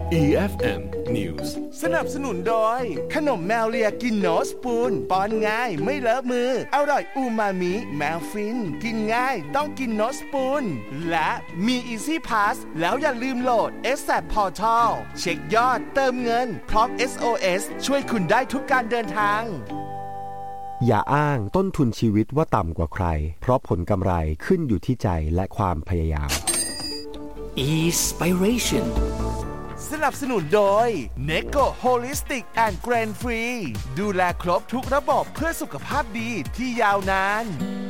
EFM News สนับสนุนโดยขนมแมวเลียกินโนสปูนป้อนง่ายไม่เลอะมืออร่อยอูมามิแมวฟินกินง่ายต้องกินโนสปูนและมี Easy Pass แล้วอย่าลืมโหลด SAP Portal เช็คยอดเติมเงินพร้อม SOS ช่วยคุณได้ทุกการเดินทางอย่าอ้างต้นทุนชีวิตว่าต่ำกว่าใครเพราะผลกำไรขึ้นอยู่ที่ใจและความพยายาม Inspiration สนับสนุนโดย Neko Holistic and Grain Free ดูแลครบทุกระบบเพื่อสุขภาพดีที่ยาวนาน